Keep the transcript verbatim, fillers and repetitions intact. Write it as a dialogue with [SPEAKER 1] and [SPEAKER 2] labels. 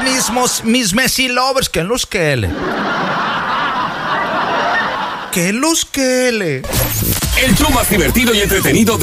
[SPEAKER 1] mismos, mis Messi lovers, que los que le. Que los que le.
[SPEAKER 2] El show más divertido y entretenido